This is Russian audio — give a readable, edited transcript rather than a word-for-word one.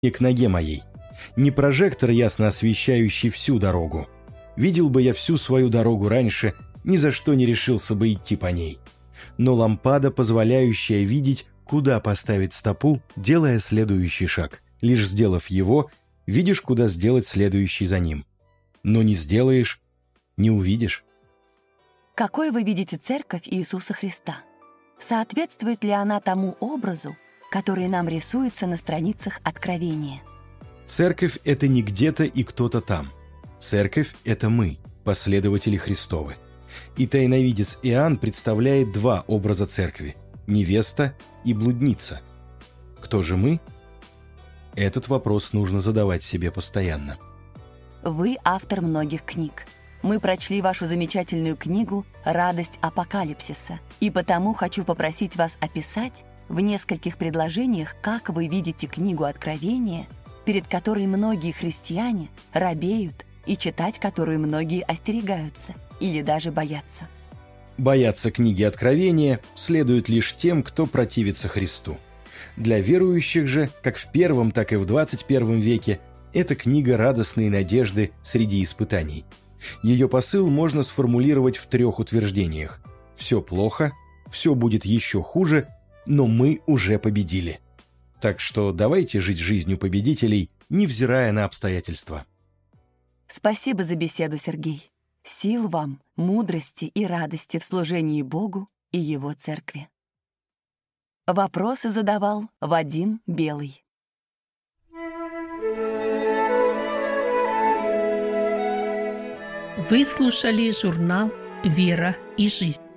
к ноге моей. Не прожектор, ясно освещающий всю дорогу. Видел бы я всю свою дорогу раньше, ни за что не решился бы идти по ней. Но лампада, позволяющая видеть, куда поставить стопу, делая следующий шаг. Лишь сделав его, видишь, куда сделать следующий за ним. Но не сделаешь — не увидишь. Какой вы видите церковь Иисуса Христа? Соответствует ли она тому образу, который нам рисуется на страницах Откровения? Церковь — это не где-то и кто-то там. Церковь — это мы, последователи Христовы. И тайновидец Иоанн представляет два образа церкви – невеста и блудница. Кто же мы? Этот вопрос нужно задавать себе постоянно. Вы автор многих книг. Мы прочли вашу замечательную книгу «Радость апокалипсиса», и потому хочу попросить вас описать в нескольких предложениях, как вы видите книгу Откровения, перед которой многие христиане робеют и читать которую многие остерегаются или даже боятся. Бояться книги Откровения следует лишь тем, кто противится Христу. Для верующих же, как в первом, так и в 21 веке, это книга радостной надежды среди испытаний. Ее посыл можно сформулировать в 3 утверждениях. Все плохо, все будет еще хуже, но мы уже победили. Так что давайте жить жизнью победителей, невзирая на обстоятельства. Спасибо за беседу, Сергей. Сил вам, мудрости и радости в служении Богу и Его Церкви. Вопросы задавал Вадим Белый. Вы слушали журнал «Вера и жизнь».